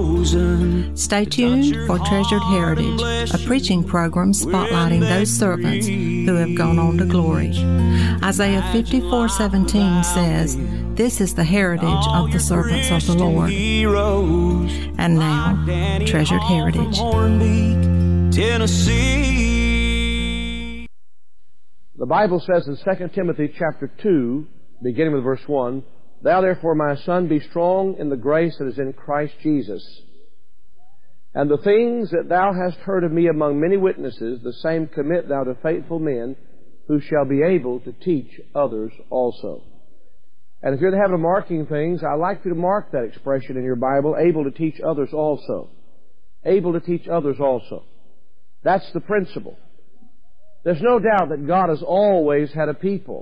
chosen. Stay tuned for Treasured Heritage, a preaching program spotlighting those servants who have gone on to glory. Isaiah 54:17 says, "This is the heritage of the servants of the Lord." And now, Treasured Heritage. Tennessee. The Bible says in 2 Timothy chapter 2, beginning with verse 1, "Thou therefore, my son, be strong in the grace that is in Christ Jesus. And the things that thou hast heard of me among many witnesses, the same commit thou to faithful men, who shall be able to teach others also." And if you're in the habit of marking things, I'd like you to mark that expression in your Bible, able to teach others also. Able to teach others also. That's the principle. There's no doubt that God has always had a people.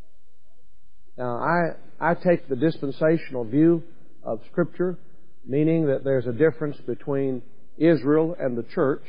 Now, I take the dispensational view of Scripture, meaning that there's a difference between Israel and the church.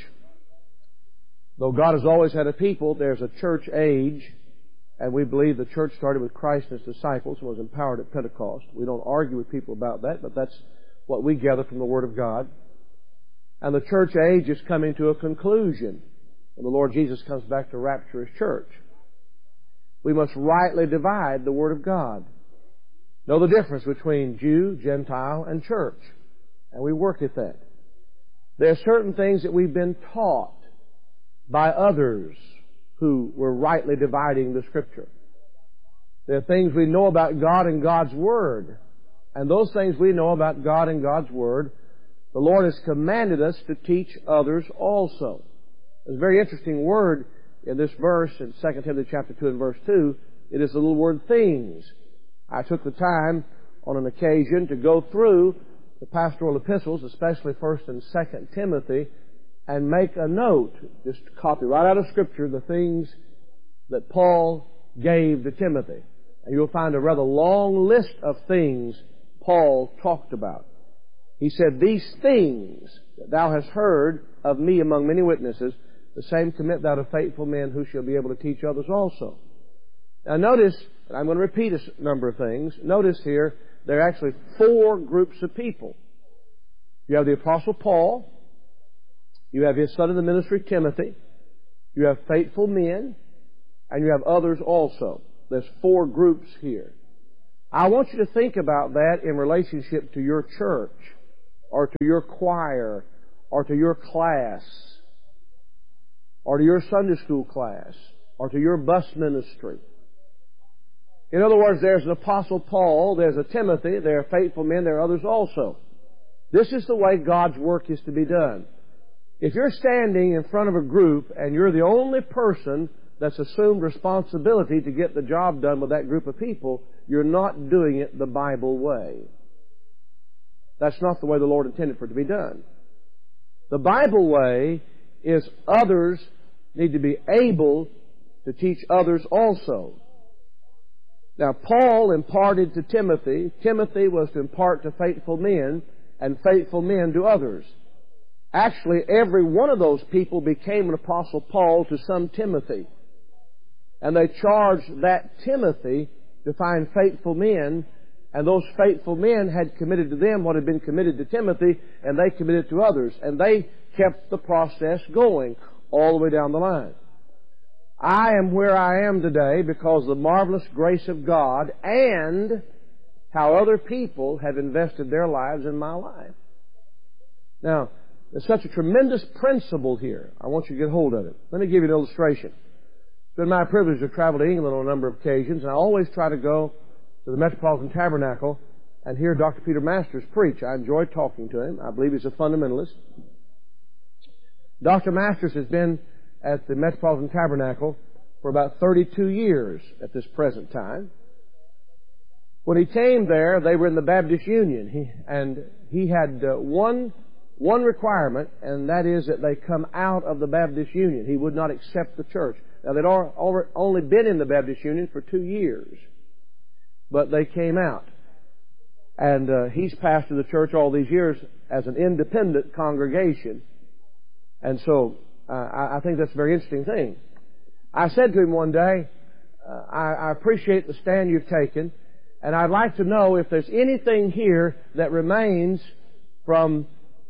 Though God has always had a people, there's a church age, and we believe the church started with Christ and His disciples and was empowered at Pentecost. We don't argue with people about that, but that's what we gather from the Word of God. And the church age is coming to a conclusion when the Lord Jesus comes back to rapture His church. We must rightly divide the Word of God. Know the difference between Jew, Gentile, and church. And we work at that. There are certain things that we've been taught by others who were rightly dividing the Scripture. There are things we know about God and God's Word. And those things we know about God and God's Word, the Lord has commanded us to teach others also. There's a very interesting word in this verse in 2 Timothy chapter 2 and verse 2. It is the little word things. I took the time on an occasion to go through the pastoral epistles, especially 1 and 2 Timothy, and make a note, just copy right out of Scripture the things that Paul gave to Timothy. And you'll find a rather long list of things Paul talked about. He said, "These things that thou hast heard of me among many witnesses, the same commit thou to faithful men who shall be able to teach others also." Now notice, and I'm going to repeat a number of things. Notice here, there are actually 4 groups of people. You have the Apostle Paul. You have his son in the ministry, Timothy. You have faithful men. And you have others also. There's 4 groups here. I want you to think about that in relationship to your church, or to your choir, or to your class, or to your Sunday school class, or to your bus ministry. In other words, there's an Apostle Paul, there's a Timothy, there are faithful men, there are others also. This is the way God's work is to be done. If you're standing in front of a group and you're the only person that's assumed responsibility to get the job done with that group of people, you're not doing it the Bible way. That's not the way the Lord intended for it to be done. The Bible way is others need to be able to teach others also. Now, Paul imparted to Timothy. Timothy was to impart to faithful men, and faithful men to others. Actually, every one of those people became an Apostle Paul to some Timothy. And they charged that Timothy to find faithful men, and those faithful men had committed to them what had been committed to Timothy, and they committed to others. And they kept the process going all the way down the line. I am where I am today because of the marvelous grace of God and how other people have invested their lives in my life. Now, there's such a tremendous principle here. I want you to get hold of it. Let me give you an illustration. It's been my privilege to travel to England on a number of occasions, and I always try to go to the Metropolitan Tabernacle and hear Dr. Peter Masters preach. I enjoy talking to him. I believe he's a fundamentalist. Dr. Masters has been at the Metropolitan Tabernacle for about 32 years at this present time. When he came there, they were in the Baptist Union, he had one requirement, and that is that they come out of the Baptist Union. He would not accept the church. Now, they'd only been in the Baptist Union for 2 years, but they came out. And he's pastored the church all these years as an independent congregation. And so I think that's a very interesting thing. I said to him one day, I appreciate the stand you've taken, and I'd like to know if there's anything here that remains from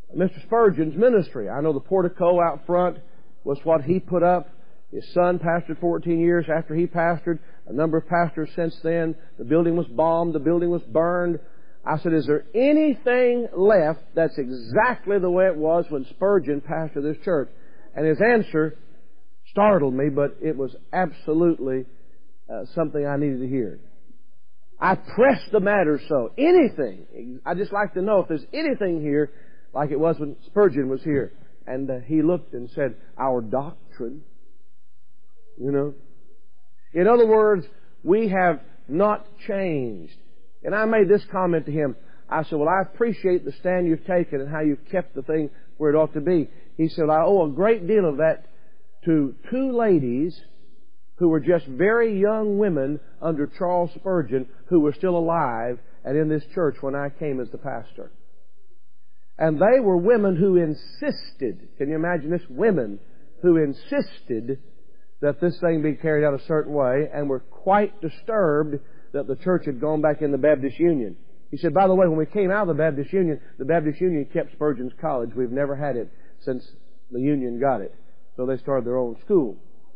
Mr. Spurgeon's ministry. I know the portico out front was what he put up. His son pastored 14 years after he pastored. A number of pastors since then. The building was bombed. The building was burned. I said, is there anything left that's exactly the way it was when Spurgeon pastored this church? And his answer startled me, but it was absolutely something I needed to hear. I pressed the matter so. Anything. I'd just like to know if there's anything here like it was when Spurgeon was here. And he looked and said, our doctrine. You know. In other words, we have not changed. And I made this comment to him. I said, well, I appreciate the stand you've taken and how you've kept the thing where it ought to be. He said, I owe a great deal of that to two ladies who were just very young women under Charles Spurgeon who were still alive and in this church when I came as the pastor. And they were women who insisted, can you imagine this? Women who insisted that this thing be carried out a certain way and were quite disturbed that the church had gone back in the Baptist Union. He said, by the way, when we came out of the Baptist Union kept Spurgeon's college. We've never had it since the Union got it. So they started their own school.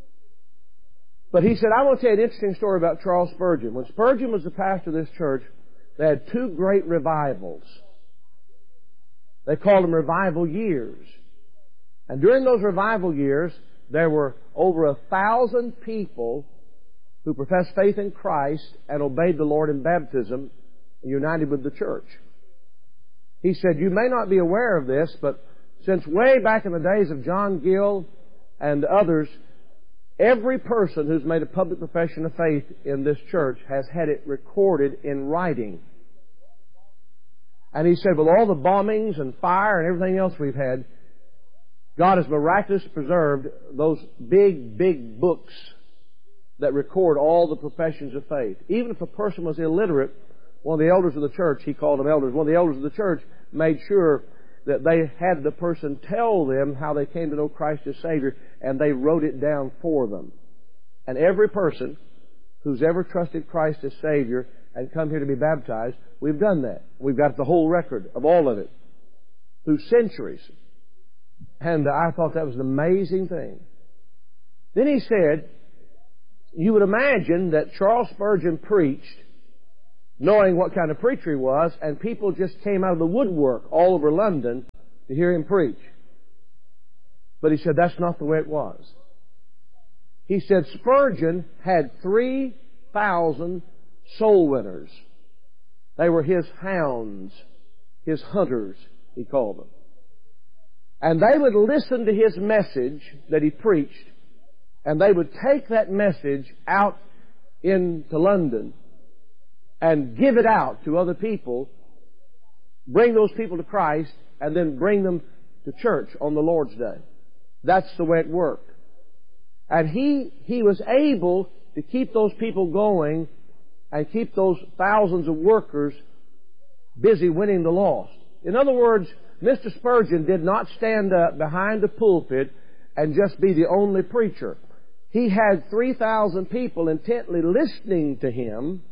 But he said, I want to tell you an interesting story about Charles Spurgeon. When Spurgeon was the pastor of this church, they had two great revivals. They called them revival years. And during those revival years, there were over 1,000 people who professed faith in Christ and obeyed the Lord in baptism, united with the church. He said, you may not be aware of this, but since way back in the days of John Gill and others, every person who's made a public profession of faith in this church has had it recorded in writing. And he said, with all the bombings and fire and everything else we've had, God has miraculously preserved those big, big books that record all the professions of faith. Even if a person was illiterate, one of the elders of the church, he called them elders, one of the elders of the church made sure that they had the person tell them how they came to know Christ as Savior, and they wrote it down for them. And every person who's ever trusted Christ as Savior and come here to be baptized, we've done that. We've got the whole record of all of it through centuries. And I thought that was an amazing thing. Then he said, you would imagine that Charles Spurgeon preached knowing what kind of preacher he was, and people just came out of the woodwork all over London to hear him preach. But he said that's not the way it was. He said Spurgeon had 3,000 soul winners. They were his hounds, his hunters, he called them. And they would listen to his message that he preached, and they would take that message out into London and give it out to other people, bring those people to Christ, and then bring them to church on the Lord's Day. That's the way it worked. And he was able to keep those people going and keep those thousands of workers busy winning the lost. In other words, Mr. Spurgeon did not stand up behind the pulpit and just be the only preacher. He had 3,000 people intently listening to him,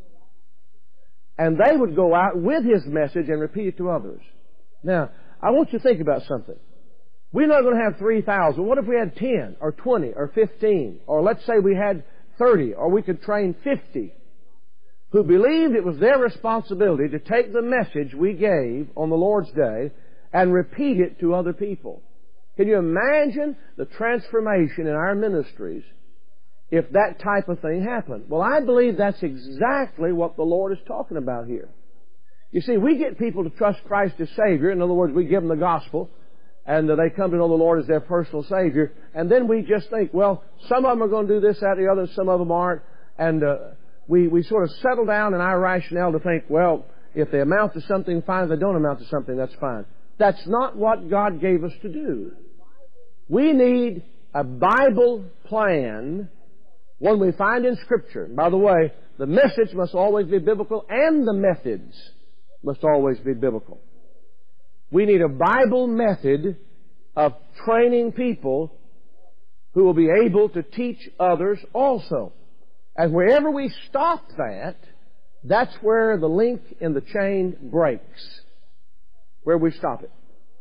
and they would go out with his message and repeat it to others. Now, I want you to think about something. We're not going to have 3,000. What if we had 10 or 20 or 15? Or let's say we had 30, or we could train 50 who believed it was their responsibility to take the message we gave on the Lord's Day and repeat it to other people. Can you imagine the transformation in our ministries if that type of thing happened? Well, I believe that's exactly what the Lord is talking about here. You see, we get people to trust Christ as Savior. In other words, we give them the gospel, and they come to know the Lord as their personal Savior. And then we just think, well, some of them are going to do this, that, or the other, and some of them aren't. And we sort of settle down in our rationale to think, well, if they amount to something, fine. If they don't amount to something, that's fine. That's not what God gave us to do. We need a Bible plan, one we find in Scripture. By the way, the message must always be biblical, and the methods must always be biblical. We need a Bible method of training people who will be able to teach others also. And wherever we stop that, that's where the link in the chain breaks. Where we stop it.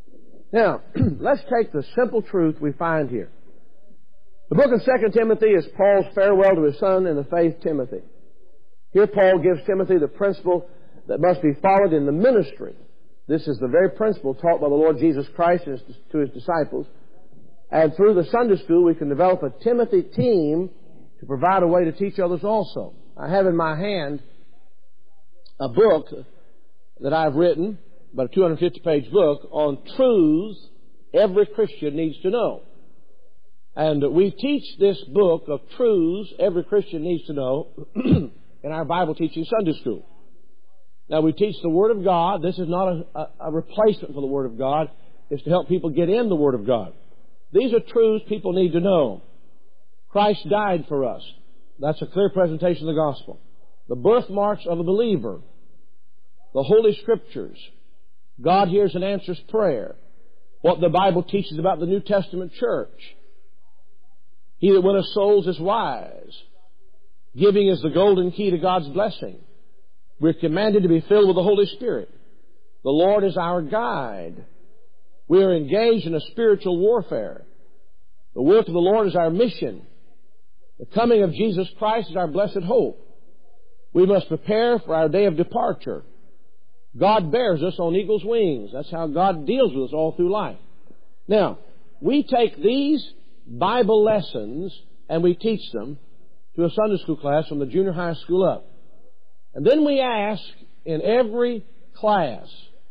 Now, let's take the simple truth we find here. The book of 2 Timothy is Paul's farewell to his son in the faith, Timothy. Here Paul gives Timothy the principle that must be followed in the ministry. This is the very principle taught by the Lord Jesus Christ to his disciples. And through the Sunday school, we can develop a Timothy team to provide a way to teach others also. I have in my hand a book that I've written, about a 250-page book, on truths every Christian needs to know. And we teach this book of truths every Christian needs to know in our Bible teaching Sunday school. Now, we teach the Word of God. This is not a replacement for the Word of God. It's to help people get in the Word of God. These are truths people need to know. Christ died for us. That's a clear presentation of the gospel. The birthmarks of a believer. The Holy Scriptures. God hears and answers prayer. What the Bible teaches about the New Testament church. He that winneth souls is wise. Giving is the golden key to God's blessing. We're commanded to be filled with the Holy Spirit. The Lord is our guide. We are engaged in a spiritual warfare. The work of the Lord is our mission. The coming of Jesus Christ is our blessed hope. We must prepare for our day of departure. God bears us on eagle's wings. That's how God deals with us all through life. Now, we take these Bible lessons and we teach them to a Sunday school class from the junior high school up. And then we ask in every class,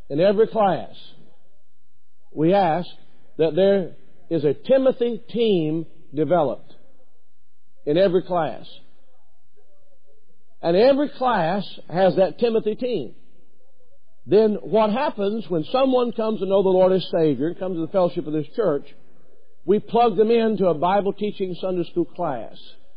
we ask that there is a Timothy team developed in every class. And every class has that Timothy team. Then what happens when someone comes to know the Lord as Savior, comes to the fellowship of this church, we plug them into a Bible teaching Sunday school class.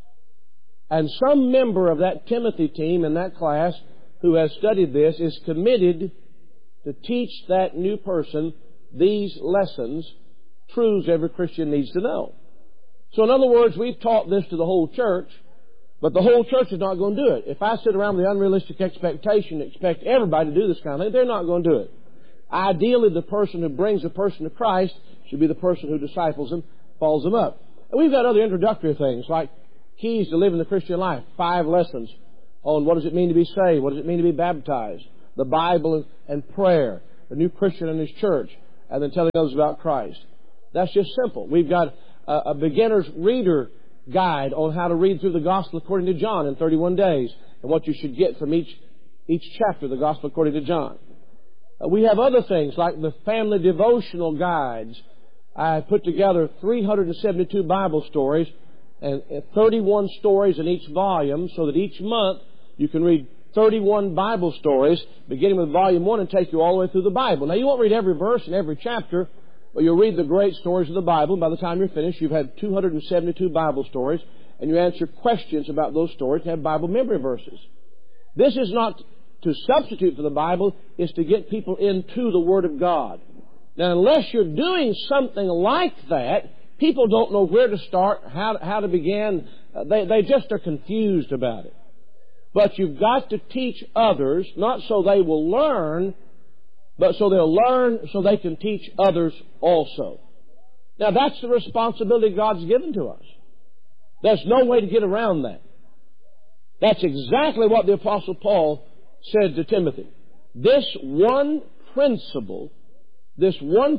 And some member of that Timothy team in that class who has studied this is committed to teach that new person these lessons, truths every Christian needs to know. So in other words, we've taught this to the whole church, but the whole church is not going to do it. If I sit around with the unrealistic expectation to expect everybody to do this kind of thing, they're not going to do it. Ideally, the person who brings a person to Christ should be the person who disciples them, follows them up. And we've got other introductory things like keys to living the Christian life, 5 lessons on what does it mean to be saved, what does it mean to be baptized, the Bible and prayer, the new Christian and his church, and then telling others about Christ. That's just simple. We've got a beginner's reader guide on how to read through the Gospel according to John in 31 days and what you should get from each chapter of the Gospel according to John. We have other things like the family devotional guides. I put together 372 Bible stories and 31 stories in each volume so that each month you can read 31 Bible stories beginning with volume 1 and take you all the way through the Bible. Now you won't read every verse in every chapter, but you'll read the great stories of the Bible, and by the time you're finished you've had 272 Bible stories, and you answer questions about those stories and have Bible memory verses. This is not to substitute for the Bible, it's to get people into the Word of God. Now unless you're doing something like that, people don't know where to start, how to begin. They just are confused about it. But you've got to teach others, not so they will learn, but so they'll learn so they can teach others also. Now that's the responsibility God's given to us. There's no way to get around that. That's exactly what the Apostle Paul said to Timothy. This one principle is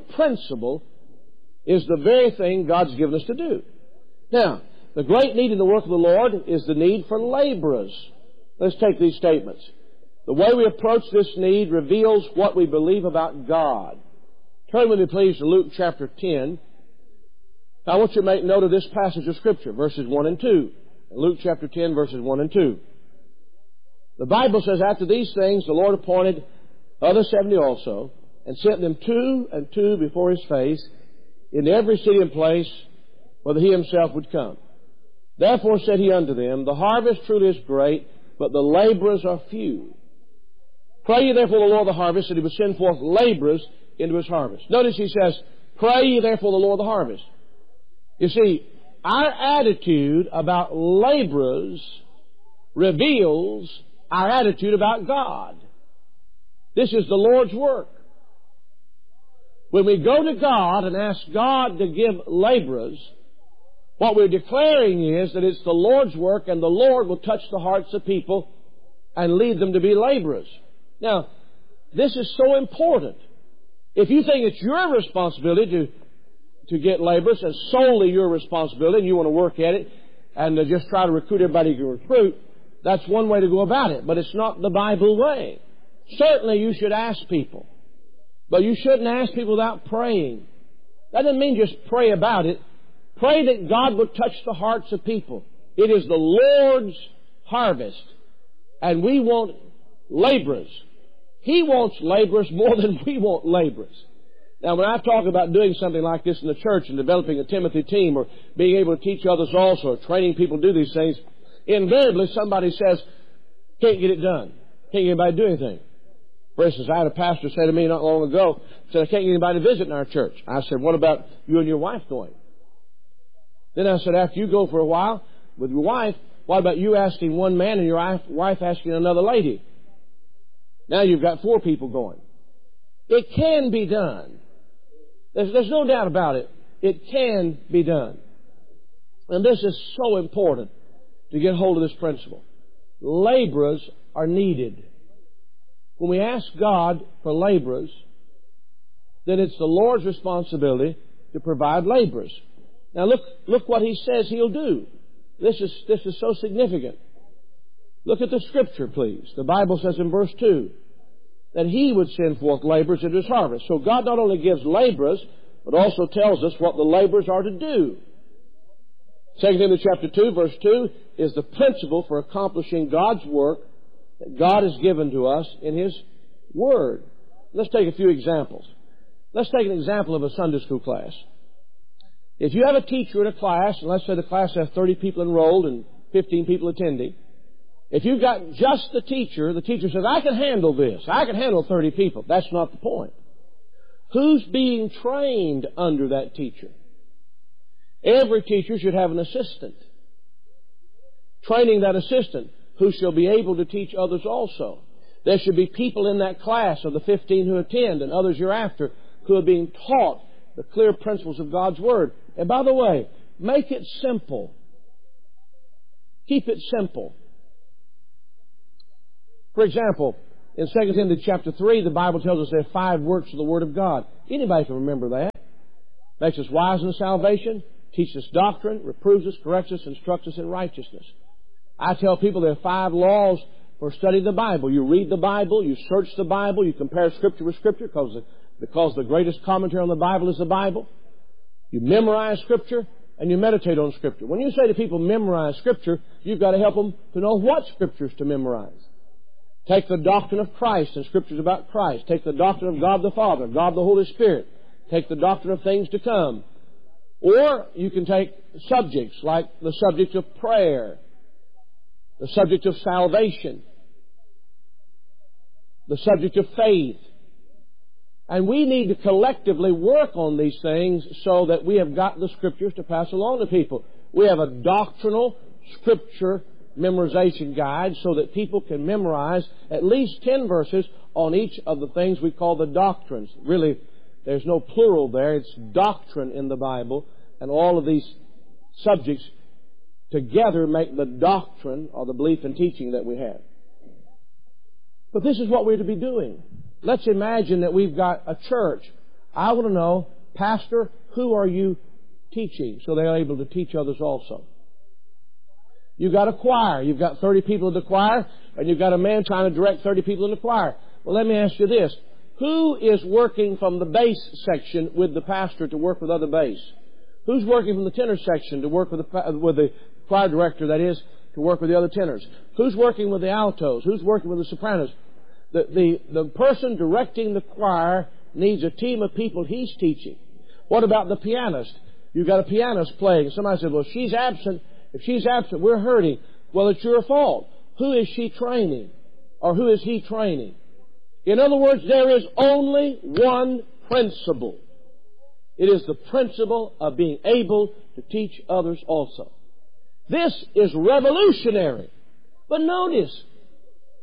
the very thing God's given us to do. Now, the great need in the work of the Lord is the need for laborers. Let's take these statements. The way we approach this need reveals what we believe about God. Turn with me, please, to Luke chapter 10. Now, I want you to make note of this passage of Scripture, verses 1 and 2. Luke chapter 10, verses 1 and 2. The Bible says, after these things, the Lord appointed other 70 also, and sent them 2 and 2 before His face, in every city and place, whither He Himself would come. Therefore said He unto them, the harvest truly is great, but the laborers are few. Pray ye therefore the Lord of the harvest, that He would send forth laborers into His harvest. Notice He says, pray ye therefore the Lord of the harvest. You see, our attitude about laborers reveals our attitude about God. This is the Lord's work. When we go to God and ask God to give laborers, what we're declaring is that it's the Lord's work, and the Lord will touch the hearts of people and lead them to be laborers. Now, this is so important. If you think it's your responsibility to get laborers, and solely your responsibility, and you want to work at it, and just try to recruit everybody you can recruit, that's one way to go about it. But it's not the Bible way. Certainly you should ask people. But you shouldn't ask people without praying. That doesn't mean just pray about it. Pray that God would touch the hearts of people. It is the Lord's harvest, and we want laborers. He wants laborers more than we want laborers. Now, when I talk about doing something like this in the church and developing a Timothy team, or being able to teach others also, or training people to do these things, invariably somebody says, can't get it done. Can't get anybody to do anything. For instance, I had a pastor say to me not long ago, said, I can't get anybody to visit in our church. I said, what about you and your wife going? Then I said, after you go for a while with your wife, what about you asking one man and your wife asking another lady? Now you've got 4 people going. It can be done. There's no doubt about it. It can be done. And this is so important to get hold of this principle. Laborers are needed. When we ask God for laborers, then it's the Lord's responsibility to provide laborers. Now look what He says He'll do. This is so significant. Look at the Scripture, please. The Bible says in verse 2 that He would send forth laborers into His harvest. So God not only gives laborers, but also tells us what the laborers are to do. 2 Timothy chapter 2, verse 2 is the principle for accomplishing God's work that God has given to us in His Word. Let's take a few examples. Let's take an example of a Sunday school class. If you have a teacher in a class, and let's say the class has 30 people enrolled and 15 people attending, if you've got just the teacher says, I can handle this. I can handle 30 people. That's not the point. Who's being trained under that teacher? Every teacher should have an assistant. Training that assistant who shall be able to teach others also. There should be people in that class of the 15 who attend and others hereafter who are being taught the clear principles of God's Word. And by the way, make it simple. Keep it simple. For example, in 2 Timothy chapter 3, the Bible tells us there are 5 works of the Word of God. Anybody can remember that. Makes us wise in salvation, teaches us doctrine, reproves us, corrects us, instructs us in righteousness. I tell people there are 5 laws for studying the Bible. You read the Bible, you search the Bible, you compare Scripture with Scripture because the greatest commentary on the Bible is the Bible. You memorize Scripture and you meditate on Scripture. When you say to people memorize Scripture, you've got to help them to know what Scriptures to memorize. Take the doctrine of Christ and Scriptures about Christ. Take the doctrine of God the Father, God the Holy Spirit. Take the doctrine of things to come. Or you can take subjects like the subject of prayer, the subject of salvation, the subject of faith. And we need to collectively work on these things so that we have got the Scriptures to pass along to people. We have a doctrinal Scripture memorization guide so that people can memorize at least 10 verses on each of the things we call the doctrines. Really, there's no plural there. It's doctrine in the Bible. And all of these subjects together make the doctrine or the belief and teaching that we have. But this is what we're to be doing. Let's imagine that we've got a church. I want to know, Pastor, who are you teaching so they're able to teach others also? You've got a choir. You've got 30 people in the choir, and you've got a man trying to direct 30 people in the choir. Well, let me ask you this. Who is working from the bass section with the pastor to work with other bass? Who's working from the tenor section to work with the choir director, that is, to work with the other tenors? Who's working with the altos? Who's working with the sopranos? The person directing the choir needs a team of people he's teaching. What about the pianist? You've got a pianist playing. Somebody said, well, she's absent. If she's absent, we're hurting. Well, it's your fault. Who is she training? Or who is he training? In other words, there is only one principle. It is the principle of being able to teach others also. This is revolutionary. But notice,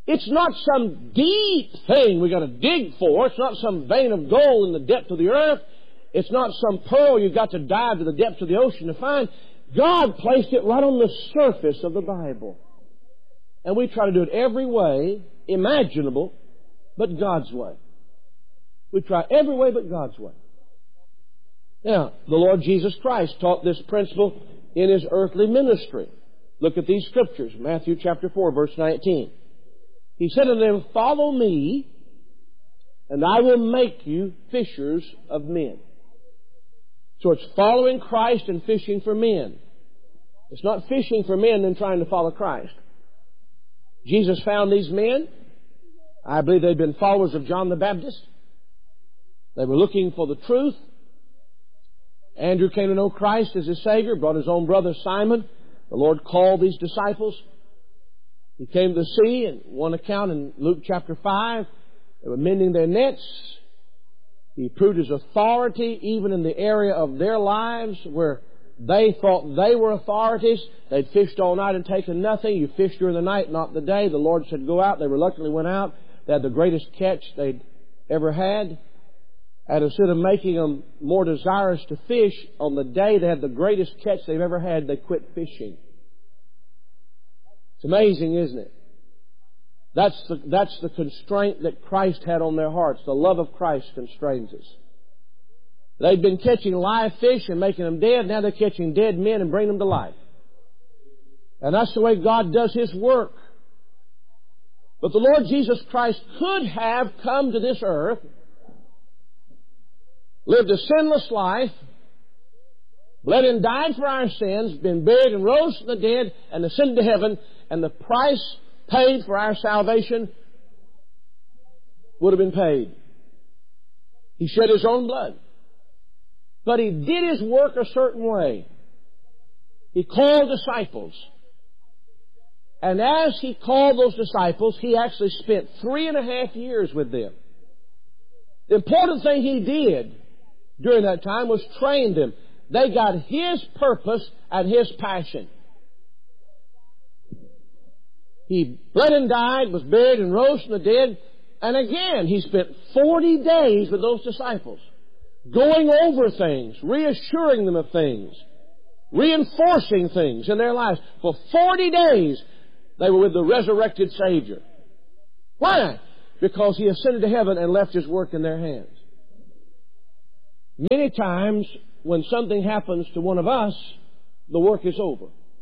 It's not some deep thing we got to dig for. It's not some vein of gold in the depth of the earth. It's not some pearl you've got to dive to the depths of the ocean to find. God placed it right on the surface of the Bible. And we try to do it every way imaginable but God's way. We try every way but God's way. Now, the Lord Jesus Christ taught this principle in His earthly ministry. Look at these scriptures. Matthew chapter 4, verse 19. He said unto them, "Follow me, and I will make you fishers of men." So it's following Christ and fishing for men. It's not fishing for men and trying to follow Christ. Jesus found these men. I believe they'd been followers of John the Baptist. They were looking for the truth. Andrew came to know Christ as his Savior, brought his own brother Simon. The Lord called these disciples. He came to the sea, and one account in Luke chapter 5, they were mending their nets. He proved His authority even in the area of their lives where they thought they were authorities. They'd fished all night and taken nothing. You fished during the night, not the day. The Lord said, "Go out." They reluctantly went out. They had the greatest catch they'd ever had. And instead of making them more desirous to fish, on the day they had the greatest catch they've ever had, they quit fishing. It's amazing, isn't it? That's the constraint that Christ had on their hearts. The love of Christ constrains us. They'd been catching live fish and making them dead. Now they're catching dead men and bringing them to life. And that's the way God does His work. But the Lord Jesus Christ could have come to this earth, lived a sinless life, bled and died for our sins, been buried and rose from the dead, and ascended to heaven, and the price paid for our salvation would have been paid. He shed His own blood. But He did His work a certain way. He called disciples. And as He called those disciples, He actually spent 3.5 years with them. The important thing He did during that time was train them. They got His purpose and His passion. He bled and died, was buried and rose from the dead. And again, He spent 40 days with those disciples, going over things, reassuring them of things, reinforcing things in their lives. For 40 days, they were with the resurrected Savior. Why? Because He ascended to heaven and left His work in their hands. Many times, when something happens to one of us, the work is over.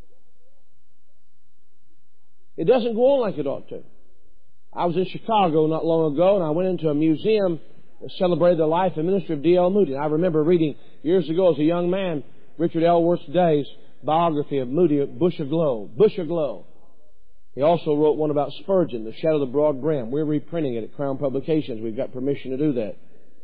It doesn't go on like it ought to. I was in Chicago not long ago, and I went into a museum that celebrated the life and ministry of D.L. Moody. And I remember reading years ago as a young man, Richard Ellsworth Day's biography of Moody, Bush Aglow. Bush Aglow. He also wrote one about Spurgeon, The Shadow of the Broad Brim. We're reprinting it at Crown Publications. We've got permission to do that.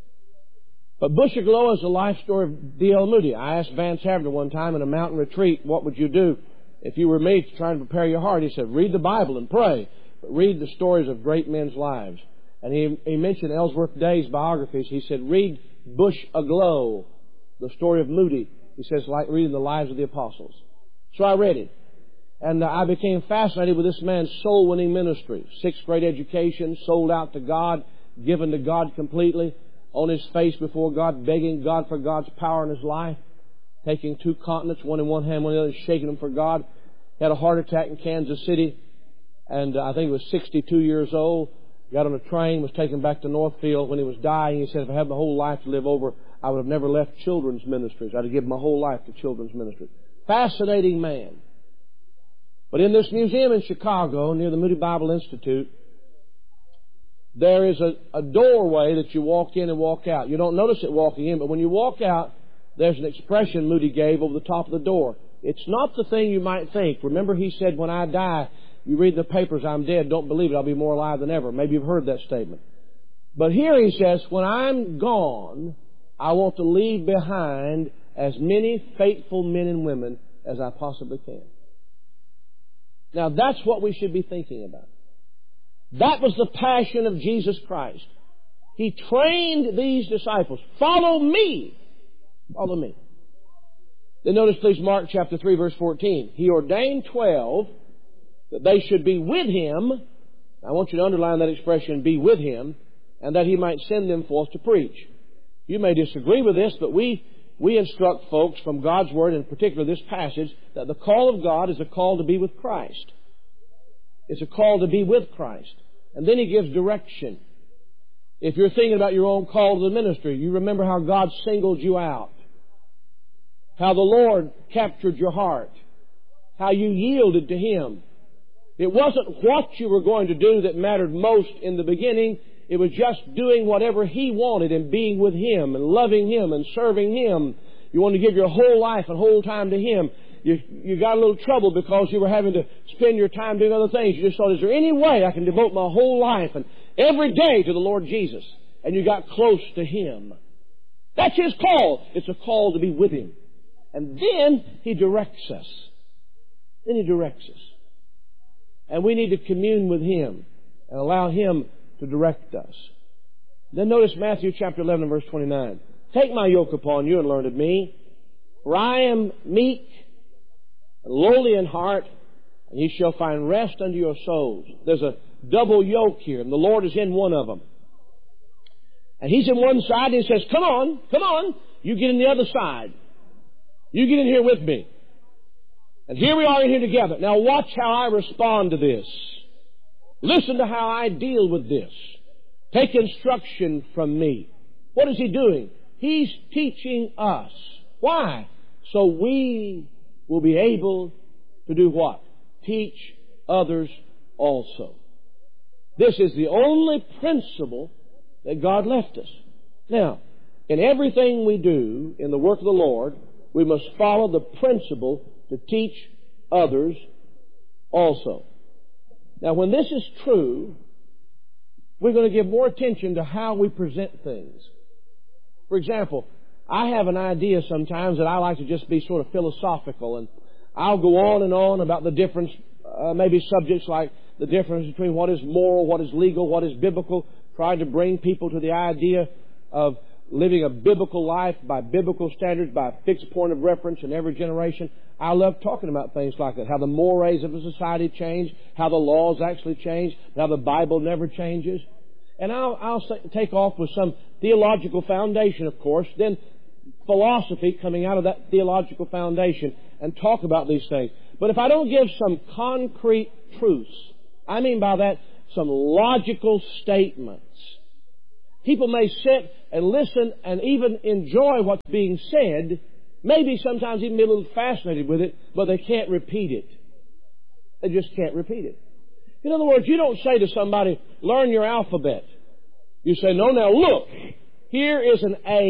But Bush Aglow is the life story of D.L. Moody. I asked Vance Havner one time in a mountain retreat, what would you do if you were me trying to prepare your heart? He said, read the Bible and pray, but read the stories of great men's lives. And he mentioned Ellsworth Day's biographies. He said, read Bush Aglow, the story of Moody. He says, like reading the lives of the apostles. So I read it. And I became fascinated with this man's soul-winning ministry. 6th grade education, sold out to God, given to God completely, on his face before God, begging God for God's power in his life, taking 2 continents, one in one hand, one in the other, shaking them for God. He had a heart attack in Kansas City, and I think he was 62 years old. Got on a train, was taken back to Northfield. When he was dying, he said, if I had my whole life to live over, I would have never left children's ministries. I'd have given my whole life to children's ministry. Fascinating man. But in this museum in Chicago, near the Moody Bible Institute, there is a doorway that you walk in and walk out. You don't notice it walking in, but when you walk out, there's an expression Moody gave over the top of the door. It's not the thing you might think. Remember, he said, when I die, you read the papers, I'm dead. Don't believe it. I'll be more alive than ever. Maybe you've heard that statement. But here he says, when I'm gone, I want to leave behind as many faithful men and women as I possibly can. Now, that's what we should be thinking about. That was the passion of Jesus Christ. He trained these disciples. Follow me. Follow me. Then notice, please, Mark chapter 3, verse 14. He ordained 12 that they should be with Him I want you to underline that expression, be with him, and that he might send them forth to preach. You may disagree with this, but we instruct folks from God's Word, in particular this passage, that the call of God is a call to be with Christ. It's a call to be with Christ. And then he gives direction. If you're thinking about your own call to the ministry, you remember how God singled you out, how the Lord captured your heart, how you yielded to him. It wasn't what you were going to do that mattered most in the beginning. It was just doing whatever he wanted and being with him and loving him and serving him. You wanted to give your whole life and whole time to him. You got a little trouble because you were having to spend your time doing other things. You just thought, is there any way I can devote my whole life and every day to the Lord Jesus? And you got close to him. That's his call. It's a call to be with him. And then he directs us. Then he directs us. And we need to commune with him and allow him to direct us. Then notice Matthew chapter 11 verse 29. Take my yoke upon you and learn of me, for I am meek and lowly in heart, and ye shall find rest unto your souls. There's a double yoke here, and the Lord is in one of them. And he's in one side, and he says, come on, you get in the other side. You get in here with me. And here we are in here together. Now watch how I respond to this. Listen to how I deal with this. Take instruction from me. What is he doing? He's teaching us. Why? So we will be able to do what? Teach others also. This is the only principle that God left us. Now, in everything we do in the work of the Lord, we must follow the principle to teach others also. Now, when this is true, we're going to give more attention to how we present things. For example, I have an idea sometimes that I like to just be sort of philosophical, and I'll go on and on about the difference, maybe subjects like the difference between what is moral, what is legal, what is biblical, trying to bring people to the idea of living a biblical life by biblical standards, by a fixed point of reference in every generation. I love talking about things like that, how the mores of a society change, how the laws actually change, how the Bible never changes. And I'll take off with some theological foundation, of course, then philosophy coming out of that theological foundation, and talk about these things. But if I don't give some concrete truths, I mean by that some logical statements, people may sit and listen and even enjoy what's being said, maybe sometimes even be a little fascinated with it, but they can't repeat it. They just can't repeat it. In other words, you don't say to somebody, learn your alphabet. You say, no, now look, here is an A.